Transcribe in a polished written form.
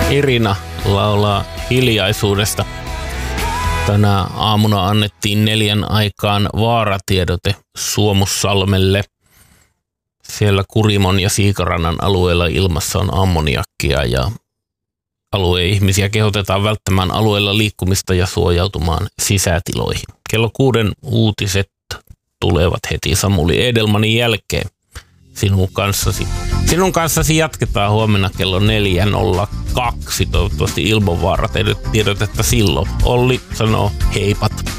Irina laulaa hiljaisuudesta. Tänä aamuna annettiin 4 aikaan vaaratiedote Suomussalmelle. Siellä Kurimon ja Siikarannan alueella ilmassa on ammoniakkia ja alueen ihmisiä kehotetaan välttämään alueella liikkumista ja suojautumaan sisätiloihin. Kello 6 uutiset tulevat heti Samuli Edelmanin jälkeen. Sinun kanssasi jatketaan huomenna kello 4.02. Toivottavasti ilmanvaarat tiedotetta silloin. Olli sanoo heipat.